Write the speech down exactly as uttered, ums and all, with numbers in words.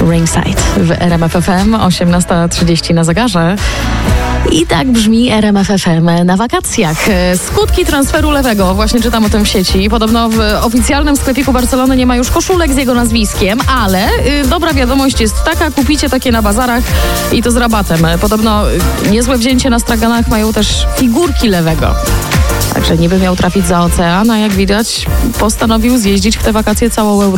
Ringside w R M F F M, osiemnasta trzydzieści na zegarze. I tak brzmi R M F F M na wakacjach. Skutki transferu Lewego, właśnie czytam o tym w sieci. Podobno w oficjalnym sklepiku Barcelony nie ma już koszulek z jego nazwiskiem, ale y, dobra wiadomość jest taka, kupicie takie na bazarach i to z rabatem. Podobno y, niezłe wzięcie na straganach mają też figurki Lewego. Także niby miał trafić za ocean, a jak widać postanowił zjeździć w te wakacje całą Europę.